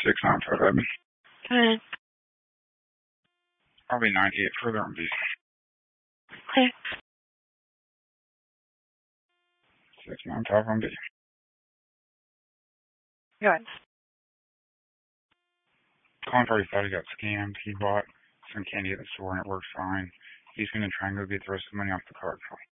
695. Good. I'll be 98 further on B. Clear. 695 on B. Good. Contrary thought he got scammed. He bought some candy at the store and it works fine. He's going to try and go get the rest of the money off the card.